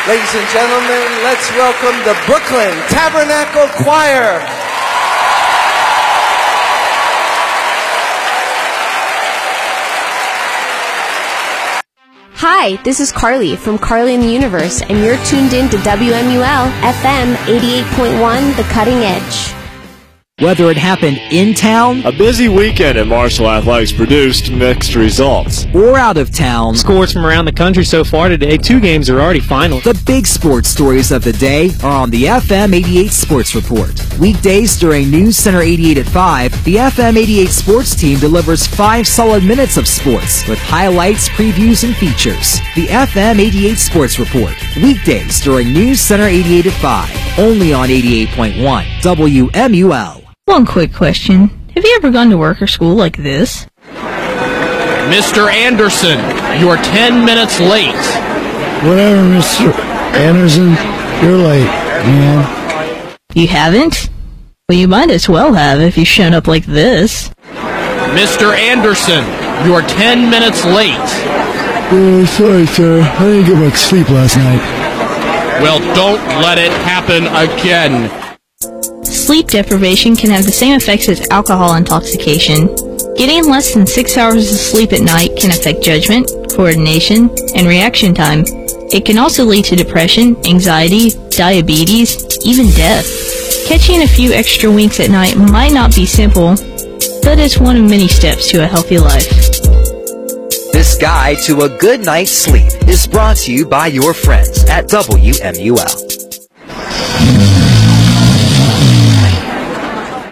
Ladies and gentlemen, let's welcome the Brooklyn Tabernacle Choir. Hi, this is Carly from Carly in the Universe, and you're tuned in to WMUL FM 88.1, The Cutting Edge. Whether it happened in town, a busy weekend at Marshall Athletics produced mixed results, or out of town, scores from around the country so far today, 2 games are already final. The big sports stories of the day are on the FM 88 Sports Report. Weekdays during News Center 88 at 5, the FM 88 Sports team delivers 5 solid minutes of sports with highlights, previews, and features. The FM 88 Sports Report. Weekdays during News Center 88 at 5, only on 88.1 WMUL. One quick question. Have you ever gone to work or school like this? Mr. Anderson, you're 10 minutes late. Whatever, Mr. Anderson. You're late, man. You haven't? Well, you might as well have if you've shown up like this. Mr. Anderson, you're 10 minutes late. Oh, sorry, sir. I didn't get much sleep last night. Well, don't let it happen again. Sleep deprivation can have the same effects as alcohol intoxication. Getting less than 6 hours of sleep at night can affect judgment, coordination, and reaction time. It can also lead to depression, anxiety, diabetes, even death. Catching a few extra winks at night might not be simple, but it's one of many steps to a healthy life. This guide to a good night's sleep is brought to you by your friends at WMUL.